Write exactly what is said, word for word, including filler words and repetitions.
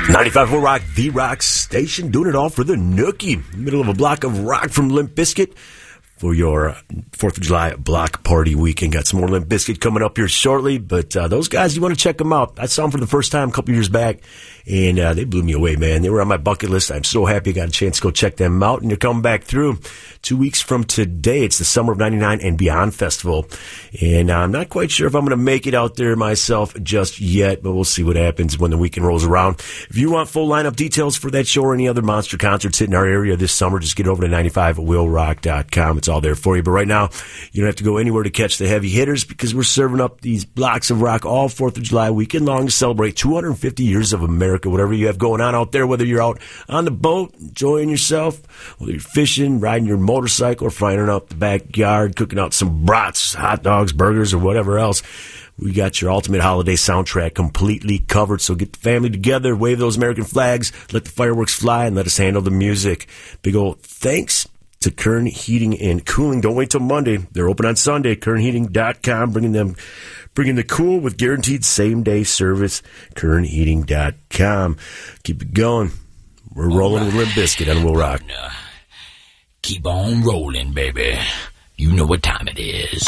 ninety-five Will Rock, the rock station, doing it all for the Nookie. Middle of a block of rock from Limp Bizkit for your fourth of July block party weekend. Got some more Limp Bizkit coming up here shortly, but uh, those guys, you want to check them out. I saw them for the first time a couple years back, and uh, they blew me away, man. They were on my bucket list. I'm so happy I got a chance to go check them out, and they're coming back through two weeks from today. It's the Summer of ninety-nine and Beyond Festival, and I'm not quite sure if I'm going to make it out there myself just yet, but we'll see what happens when the weekend rolls around. If you want full lineup details for that show or any other monster concerts hitting our area this summer, just get over to ninety-five will rock dot com. It's all there for you. But right now, you don't have to go anywhere to catch the heavy hitters because we're serving up these blocks of rock all fourth of July weekend long to celebrate two hundred fifty years of America. Whatever you have going on out there, whether you're out on the boat, enjoying yourself, whether you're fishing, riding your motorcycle, or firing up the backyard, cooking out some brats, hot dogs, burgers, or whatever else, we got your ultimate holiday soundtrack completely covered. So get the family together, wave those American flags, let the fireworks fly, and let us handle the music. Big old thanks to Kern Heating and Cooling. Don't wait till Monday. They're open on Sunday. kern heating dot com, bringing them, bringing the cool with guaranteed same-day service. kern heating dot com. Keep it going. We're rolling with Limp Bizkit on Will Rock. Keep on rolling, baby. You know what time it is.